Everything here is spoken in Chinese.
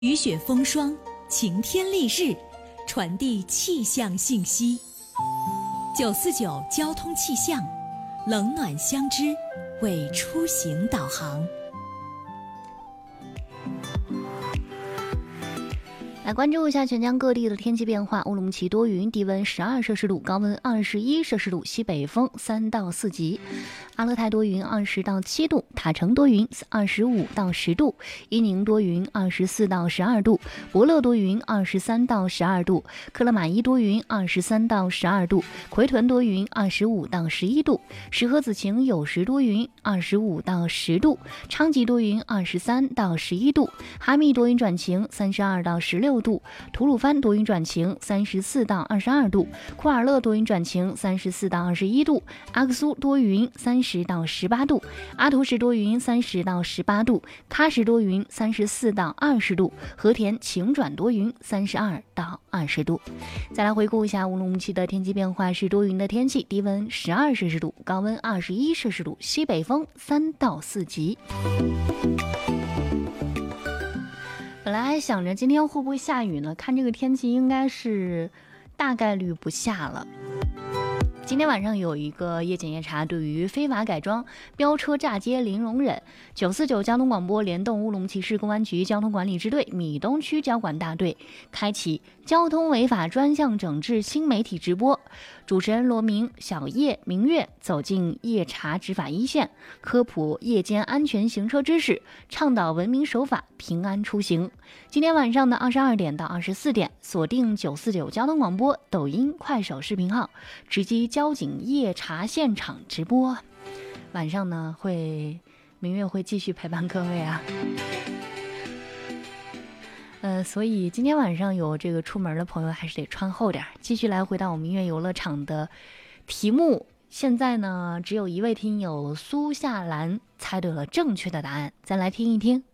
雨雪风霜，晴天丽日，传递气象信息。949交通气象，冷暖相知，为出行导航。 来关注一下全疆各地的天气变化。乌鲁木齐多云，低温12摄氏度，高温21摄氏度，西北风3到4级。阿勒泰多云20到7度，塔城多云25到10度，伊宁多云24到12度，博乐多云23到12度，克勒玛依多云23到12度，奎屯多云25到11度，石河子晴有时多云25到10度，昌吉多云23到11度，哈密多云转晴32到16度，吐鲁番多云转晴34到22度，库尔勒多云转晴34到21度，阿克苏多云30到18度，阿图什多云30到18度，喀什多云34到20度，和田晴转多云32到20度。再来回顾一下乌鲁木齐的天气变化，是多云的天气，低温12摄氏度，高温21摄氏度，西北风3到4级。本来还想着今天会不会下雨呢，看这个天气应该是大概率不下了。今天晚上有一个夜检夜查，对于非法改装、飙车炸街零容忍。949交通广播联动乌鲁木齐市公安局交通管理支队米东区交管大队开启交通违法专项整治新媒体直播，主持人罗明、小叶、明月走进夜查执法一线，科普夜间安全行车知识，倡导文明守法、平安出行。今天晚上的22点到24点，锁定949交通广播抖音、快手视频号，直击交警夜查现场直播。晚上呢，明月会继续陪伴各位啊。所以今天晚上有这个出门的朋友还是得穿厚点。继续来回到我们明月游乐场的题目，现在呢只有一位听友苏夏兰猜对了正确的答案，再来听一听。